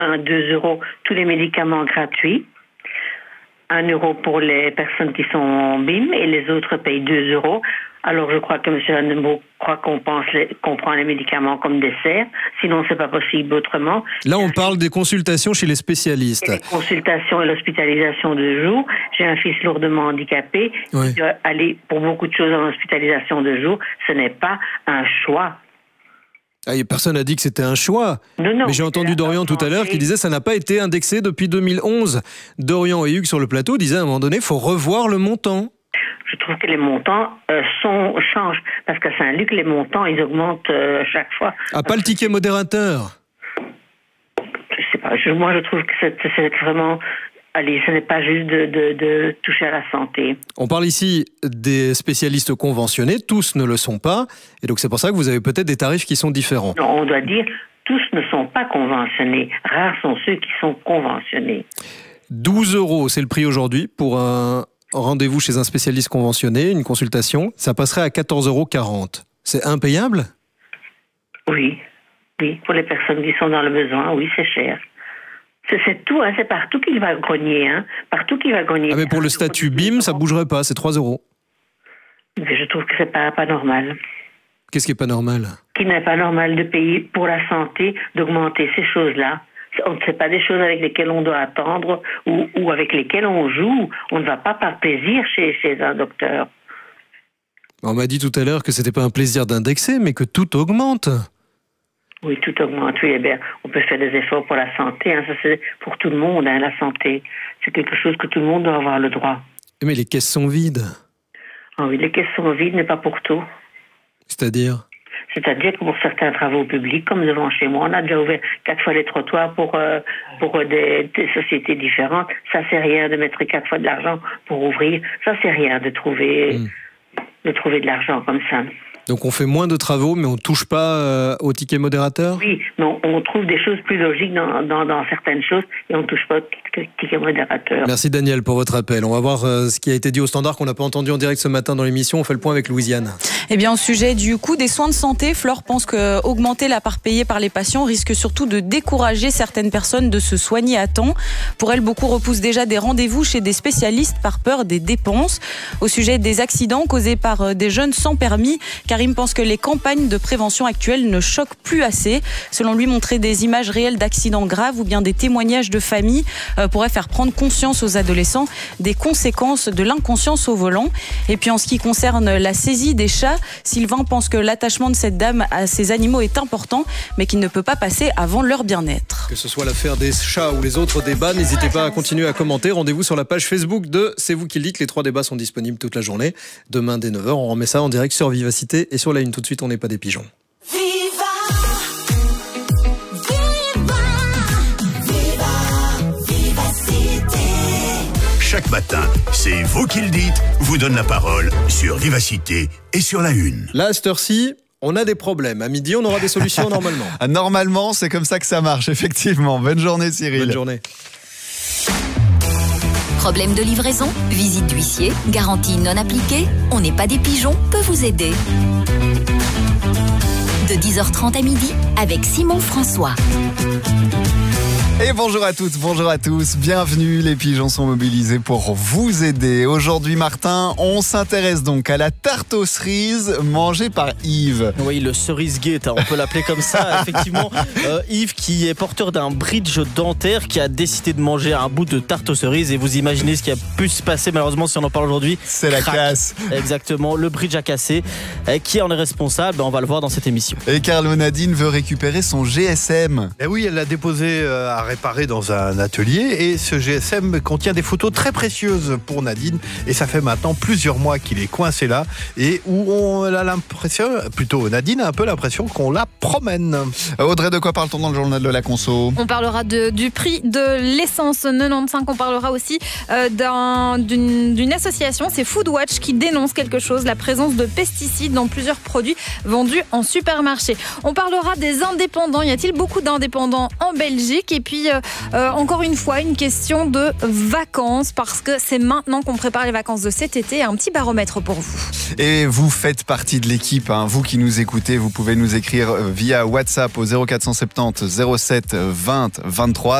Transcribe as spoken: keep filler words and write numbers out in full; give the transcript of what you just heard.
un, deux euros tous les médicaments gratuits. Un euro pour les personnes qui sont en B I M et les autres payent deux euros. Alors je crois que M. Vandenbroek croit qu'on pense les, qu'on prend les médicaments comme dessert. Sinon, c'est pas possible autrement. Là, on parle des consultations chez les spécialistes. Et les consultations et l'hospitalisation de jour. J'ai un fils lourdement handicapé. Oui. Il doit aller pour beaucoup de choses en hospitalisation de jour. Ce n'est pas un choix. Ah, personne n'a dit que c'était un choix. Non, non, mais j'ai entendu Dorian tout à l'heure qui disait que ça n'a pas été indexé depuis deux mille onze. Dorian et Hugues sur le plateau disaient à un moment donné, il faut revoir le montant. Je trouve que les montants euh, sont, changent. Parce qu'à Saint-Luc, les montants, ils augmentent euh, chaque fois. Ah, pas le ticket modérateur. Je sais pas. Je, moi, je trouve que c'est, c'est vraiment... Allez, ce n'est pas juste de, de, de toucher à la santé. On parle ici des spécialistes conventionnés, tous ne le sont pas, et donc c'est pour ça que vous avez peut-être des tarifs qui sont différents. Non, on doit dire, tous ne sont pas conventionnés. Rares sont ceux qui sont conventionnés. douze euros, c'est le prix aujourd'hui pour un rendez-vous chez un spécialiste conventionné, une consultation. Ça passerait à quatorze euros quarante. C'est impayable ? Oui, oui, pour les personnes qui sont dans le besoin, oui, c'est cher. C'est, c'est tout, hein, c'est partout qu'il va grogner, hein, partout qu'il va grogner. Ah mais pour le statut B I M, ça bougerait pas, c'est trois euros. Mais je trouve que c'est pas, pas normal. Qu'est-ce qui est pas normal ? Qu'il n'est pas normal de payer pour la santé, d'augmenter ces choses-là. On ne sait pas des choses avec lesquelles on doit attendre ou, ou avec lesquelles on joue. On ne va pas par plaisir chez, chez un docteur. On m'a dit tout à l'heure que c'était pas un plaisir d'indexer, mais que tout augmente. Oui, tout augmente, oui, eh bien, on peut faire des efforts pour la santé, hein, ça c'est pour tout le monde, hein, la santé. C'est quelque chose que tout le monde doit avoir le droit. Mais les caisses sont vides. Ah oui, les caisses sont vides, mais pas pour tout. C'est-à-dire ? C'est-à-dire que pour certains travaux publics, comme devant chez moi, on a déjà ouvert quatre fois les trottoirs pour, euh, pour des, des sociétés différentes. Ça, c'est rien de mettre quatre fois de l'argent pour ouvrir. Ça, c'est rien de trouver, mmh. de trouver de l'argent comme ça. Donc on fait moins de travaux, mais on ne touche pas euh, au ticket modérateur ? Oui, mais on, on trouve des choses plus logiques dans, dans, dans certaines choses et on ne touche pas au ticket modérateur. Merci Daniel pour votre appel. On va voir euh, ce qui a été dit au standard qu'on n'a pas entendu en direct ce matin dans l'émission. On fait le point avec Louisiane. Eh bien, au sujet du coût des soins de santé, Flore pense qu'augmenter la part payée par les patients risque surtout de décourager certaines personnes de se soigner à temps. Pour elle, beaucoup repoussent déjà des rendez-vous chez des spécialistes par peur des dépenses. Au sujet des accidents causés par des jeunes sans permis, Karim pense que les campagnes de prévention actuelles ne choquent plus assez. Selon lui, montrer des images réelles d'accidents graves ou bien des témoignages de familles euh, pourrait faire prendre conscience aux adolescents des conséquences de l'inconscience au volant. Et puis en ce qui concerne la saisie des chats, Sylvain pense que l'attachement de cette dame à ces animaux est important, mais qu'il ne peut pas passer avant leur bien-être. Que ce soit l'affaire des chats ou les autres débats, n'hésitez pas à continuer à commenter. Rendez-vous sur la page Facebook de C'est vous qui le dites. Les trois débats sont disponibles toute la journée. Demain dès neuf heures, on remet ça en direct sur Vivacité et sur la une. Tout de suite, on n'est pas des pigeons. Viva, viva, viva, Vivacité. Chaque matin, c'est vous qui le dites, vous donne la parole sur Vivacité et sur la une. Là, à cette heure-ci, on a des problèmes. À midi, on aura des solutions normalement. Normalement, c'est comme ça que ça marche, effectivement. Bonne journée, Cyril. Bonne journée. Problème de livraison, visite d'huissier, garantie non appliquée, on n'est pas des pigeons, peut vous aider. De dix heures trente à midi, avec Simon François. Et bonjour à toutes, bonjour à tous, bienvenue, les pigeons sont mobilisés pour vous aider. Aujourd'hui Martin, on s'intéresse donc à la tarte aux cerises mangée par Yves. Oui, le cerise-gate, on peut l'appeler comme ça, effectivement. Euh, Yves qui est porteur d'un bridge dentaire qui a décidé de manger un bout de tarte aux cerises et vous imaginez ce qui a pu se passer malheureusement si on en parle aujourd'hui. C'est la Crac. casse. Exactement, le bridge a cassé. Et qui en est responsable? On va le voir dans cette émission. Et Carlo Nadine veut récupérer son G S M. Eh oui, elle l'a déposé à réparer dans un atelier et ce G S M contient des photos très précieuses pour Nadine et ça fait maintenant plusieurs mois qu'il est coincé là et où on a l'impression, plutôt Nadine a un peu l'impression qu'on la promène. Audrey, de quoi parle-t-on dans le journal de la conso? On parlera de, du prix de l'essence quatre-vingt-quinze. On parlera aussi euh, d'un, d'une, d'une association, c'est Foodwatch, qui dénonce quelque chose, la présence de pesticides dans plusieurs produits vendus en supermarché. On parlera des indépendants. Y a-t-il beaucoup d'indépendants en Belgique? Et puis aussi, euh, encore une fois, une question de vacances, parce que c'est maintenant qu'on prépare les vacances de cet été. Un petit baromètre pour vous. Et vous faites partie de l'équipe, hein. Vous qui nous écoutez, vous pouvez nous écrire via WhatsApp au zéro quatre cent soixante-dix zéro sept vingt vingt-trois.